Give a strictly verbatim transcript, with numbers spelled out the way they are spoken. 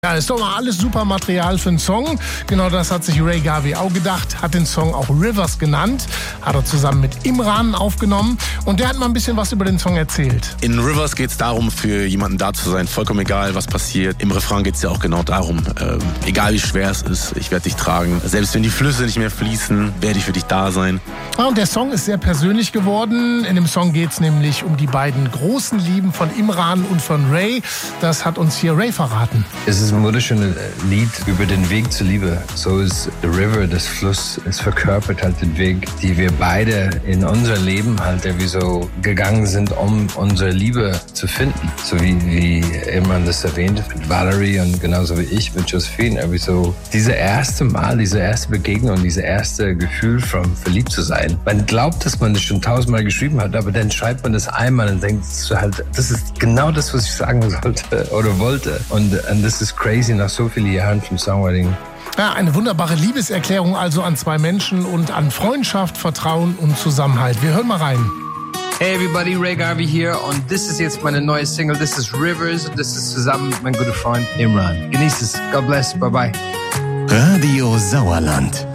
Ja, ist doch mal alles super Material für einen Song. Genau das hat sich Ray Garvey auch gedacht, hat den Song auch Rivers genannt, hat er zusammen mit Imran aufgenommen und der hat mal ein bisschen was über den Song erzählt. In Rivers geht es darum, für jemanden da zu sein, vollkommen egal, was passiert. Im Refrain geht es ja auch genau darum, ähm, egal wie schwer es ist, ich werde dich tragen. Selbst wenn die Flüsse nicht mehr fließen, werde ich für dich da sein. Ja, und der Song ist sehr persönlich geworden. In dem Song geht es nämlich um die beiden großen Lieben von Imran und von Ray. Das hat uns hier Ray verraten. Es ist ein wunderschönes Lied über den Weg zur Liebe. So ist The River, das Fluss, es verkörpert halt den Weg, die wir beide in unser Leben halt irgendwie so gegangen sind, um unsere Liebe zu finden. So wie, wie Imran das erwähnt mit Valerie und genauso wie ich mit Josephine. Irgendwie so diese erste Mal, diese erste Begegnung, diese erste Gefühl von verliebt zu sein. Man glaubt, dass man das schon tausendmal geschrieben hat, aber dann schreibt man das einmal und denkt so halt, das ist genau das, was ich sagen sollte oder wollte. Und, und das ist crazy nach so vielen Jahren vom Songwriting. Ja, eine wunderbare Liebeserklärung also an zwei Menschen und an Freundschaft, Vertrauen und Zusammenhalt. Wir hören mal rein. Hey everybody, Ray Garvey hier und das ist jetzt meine neue Single, das ist Rivers und das ist zusammen mit meinem guten Freund Imran. Genießt es, God bless, bye bye. Radio Sauerland.